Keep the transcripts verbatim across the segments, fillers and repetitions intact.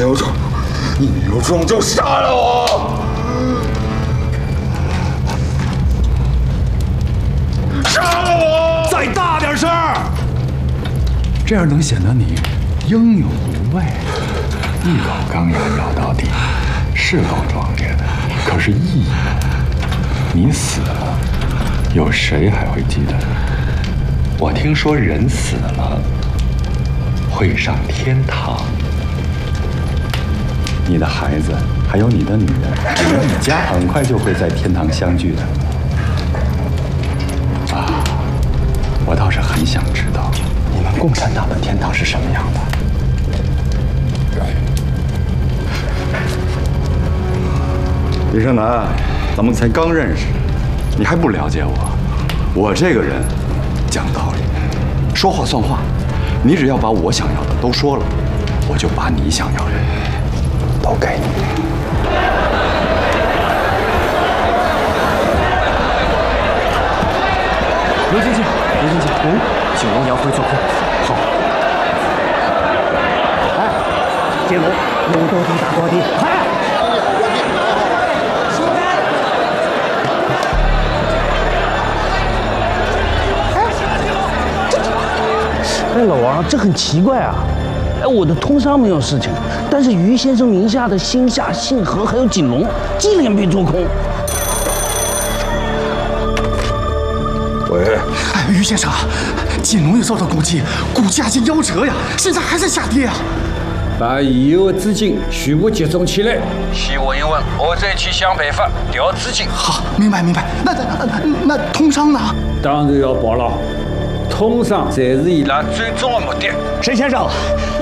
有种，你有种就杀了我！杀了我！ 再大点声，这样能显得你英勇无畏。 一口钢牙咬到底，是够壮烈的。可是意义呢？你死了，有谁还会记得你？我听说人死了会上天堂。你的孩子还有你的女人，只有你家很快就会在天堂相聚的。啊，我倒是很想知道，你们共产党的天堂是什么样的？李胜男，咱们才刚认识，你还不了解我。我这个人讲道理，说话算话。你只要把我想要的都说了，我就把你想要的都给你。 刘经济，刘经济，嗯，景龙要回做空。好。哎，景龙，有多低打多低。哎。 哎，老王，这很奇怪啊！哎，我的通商没有事情，但是于先生名下的兴夏、信和还有锦龙接连被做空。 喂， 哎，于先生，锦龙也受到攻击，股价近夭折呀，现在还在下跌啊！ 把已有的资金全部集中起来， 先问一问，我再去想办法调资金。 好，明白明白。那那那那通商呢？ 当然要保了。通商才是伊拉最终的目的。 沈先生，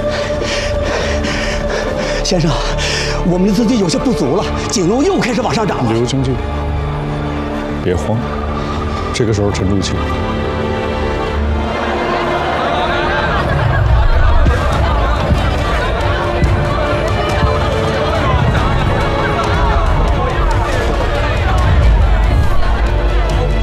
先生，我们的资金有些不足了，锦龙又开始往上涨了。 刘经济，别慌，这个时候沉住气。